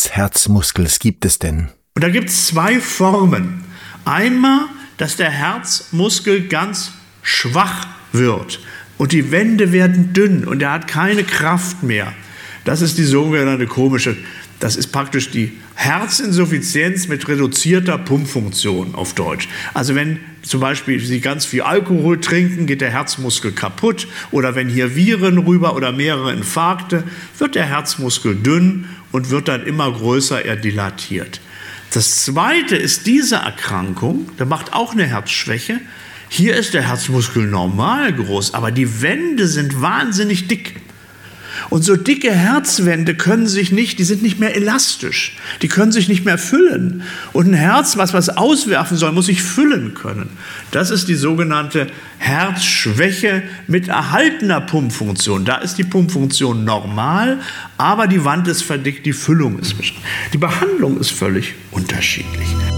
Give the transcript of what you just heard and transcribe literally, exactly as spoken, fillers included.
des Herzmuskels gibt es denn? Und da gibt es zwei Formen. Einmal, dass der Herzmuskel ganz schwach wird und die Wände werden dünn und er hat keine Kraft mehr. Das ist die sogenannte komische, das ist praktisch die Herzinsuffizienz mit reduzierter Pumpfunktion auf Deutsch. Also wenn zum Beispiel Sie ganz viel Alkohol trinken, geht der Herzmuskel kaputt, oder wenn hier Viren rüber oder mehrere Infarkte, wird der Herzmuskel dünn und wird dann immer größer, er dilatiert. Das Zweite ist diese Erkrankung, der macht auch eine Herzschwäche. Hier ist der Herzmuskel normal groß, aber die Wände sind wahnsinnig dick. Und so dicke Herzwände können sich nicht, die sind nicht mehr elastisch, die können sich nicht mehr füllen. Und ein Herz, was was auswerfen soll, muss sich füllen können. Das ist die sogenannte Herzschwäche mit erhaltener Pumpfunktion. Da ist die Pumpfunktion normal, aber die Wand ist verdickt, die Füllung ist beschränkt. Die Behandlung ist völlig unterschiedlich.